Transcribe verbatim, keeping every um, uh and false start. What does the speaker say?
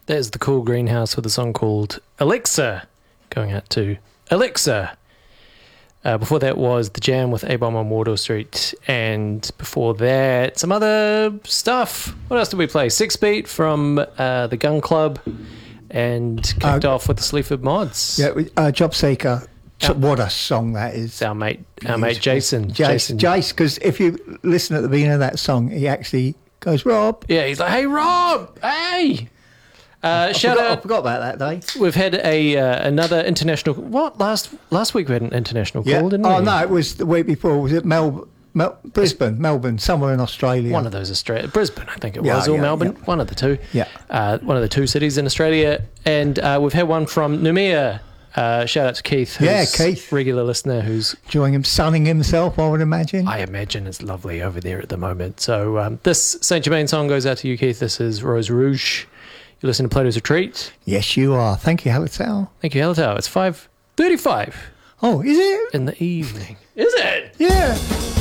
There's the Cool Greenhouse with a song called Alexa, going out to Alexa. Uh, before that was The Jam with A-Bomb on Wardour Street. And before that, some other stuff. What else did we play? Six Beat from uh, the Gun Club. And kicked uh, off with the Sleaford Mods. Yeah, uh, Job Seeker. Uh, what a song that is. It's our mate, our mate Jason. Jace, Jace, because if you listen at the beginning of that song, he actually goes, Rob. Yeah, he's like, hey, Rob, hey. Uh, I, shout forgot, out. I forgot about that day. We've had a uh, another international. What last last week we had an international yeah. call, didn't oh, we? Oh no, it was the week before. Was it Mel, Mel Brisbane, Melbourne, somewhere in Australia? One of those Australia, Brisbane, I think it yeah, was, or yeah, Melbourne, yeah. one of the two. Yeah, uh, one of the two cities in Australia, and uh, we've had one from Noumea. Uh, shout out to Keith. Who's yeah, Keith, regular listener, who's enjoying him, sunning himself. I would imagine. I imagine it's lovely over there at the moment. So um, this Saint Germain song goes out to you, Keith. This is Rose Rouge. You listen to Plato's Retreat. Yes, you are. Thank you, Hallertau. Thank you, Hallertau. It's five thirty-five. Oh, is it? In the evening. Is it? Yeah.